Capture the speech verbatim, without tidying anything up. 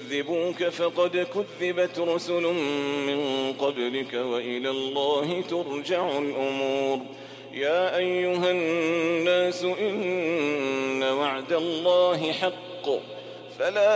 يكذبوك فقد كذبت رسل من قبلك وإلى الله ترجع الأمور. يا أيها الناس إن وعد الله حق فلا